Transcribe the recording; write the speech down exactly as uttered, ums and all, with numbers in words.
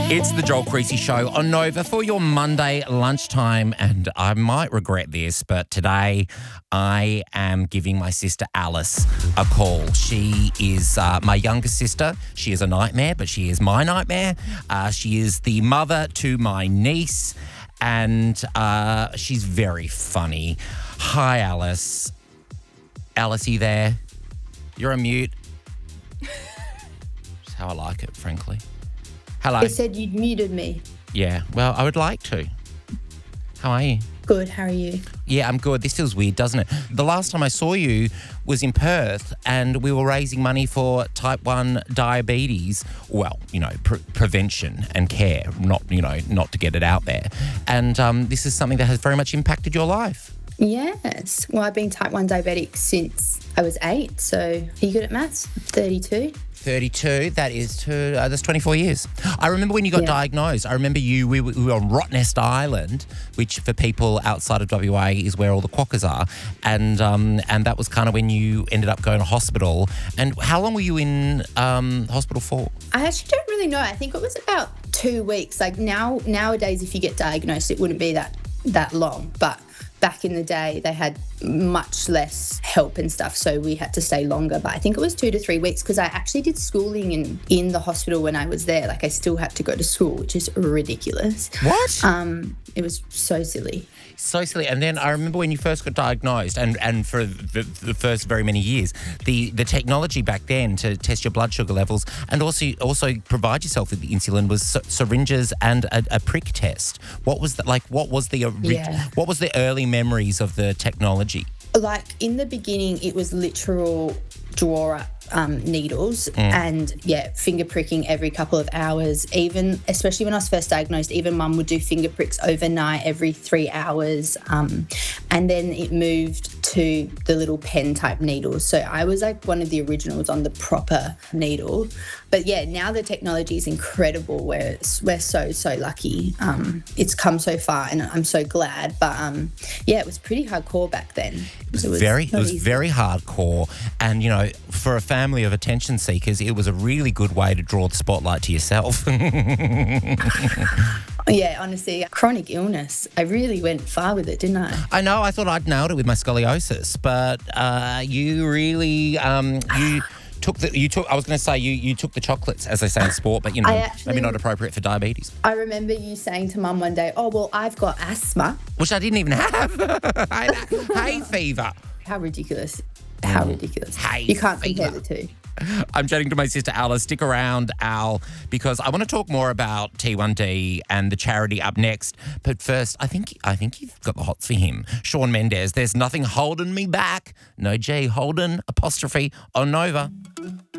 It's the Joel Creasy Show on Nova for your Monday lunchtime, and I might regret this, but today I am giving my sister Alice a call. She is uh, my younger sister. She is a nightmare, but she is my nightmare. Uh, she is the mother to my niece, and uh, she's very funny. Hi, Alice. Alice, are you there? You're on mute. That's how I like it, frankly. Hello. It said you'd muted me. Yeah, well, I would like to. How are you? Good, how are you? Yeah, I'm good. This feels weird, doesn't it? The last time I saw you was in Perth and we were raising money for type one diabetes. Well, you know, pre- prevention and care, not, you know, not to get it out there. And um, this is something that has very much impacted your life. Yes. Well, I've been type one diabetic since I was eight. So are you good at maths? thirty-two. thirty-two, that is two, uh, that's twenty-four years. I remember when you got Yeah. diagnosed. I remember you, we, were- we were on Rottnest Island, which for people outside of W A is where all the quokkas are. And um, and that was kind of when you ended up going to hospital. And how long were you in um, hospital for? I actually don't really know. I think it was about two weeks. Like now, nowadays, if you get diagnosed, it wouldn't be that that long. But back in the day, they had much less help and stuff, so we had to stay longer. But I think it was two to three weeks because I actually did schooling in, in the hospital when I was there. Like I still had to go to school, which is ridiculous. What? Um, it was so silly. So silly. And then I remember when you first got diagnosed, and, and for the, the first very many years, the, the technology back then to test your blood sugar levels and also also provide yourself with the insulin was sy- syringes and a, a prick test. What was the, like? What was the ori- Yeah. what was the early memories of the technology? Like in the beginning, it was literal drawer um, needles and yeah, finger pricking every couple of hours. Even, especially when I was first diagnosed, even mum would do finger pricks overnight every three hours. Um, and then it moved to the little pen type needles. So I was like one of the originals on the proper needle. But yeah, now the technology is incredible. We're, we're so, so lucky. Um, it's come so far and I'm so glad. But um, yeah, it was pretty hardcore back then. It was, very, it was very hardcore, and you know, for a family of attention seekers, it was a really good way to draw the spotlight to yourself. Yeah, honestly, chronic illness. I really went far with it, didn't I? I know. I thought I'd nailed it with my scoliosis, but uh, you really, um, you. Took the you took I was going to say you you took the chocolates, as they say in sport, but you know, I actually- maybe not appropriate for diabetes, I remember you saying to mum one day, oh, well, I've got asthma. which I didn't even have. I had hay fever. How ridiculous. How ridiculous. Hay You can't compare fever. the two. I'm chatting to my sister Alice. Stick around, Al, because I want to talk more about T one D and the charity up next. But first, I think I think you've got the hots for him. Shawn Mendes, there's nothing holding me back. No G, Holden, apostrophe, on Nova.